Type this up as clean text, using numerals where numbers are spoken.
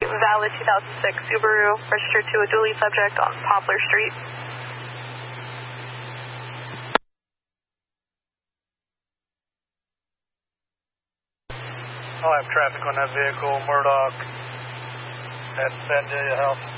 valid 2006 Subaru, registered to a dually subject on Poplar Street. I'll have traffic on that vehicle, Murdoch at Vandalia House.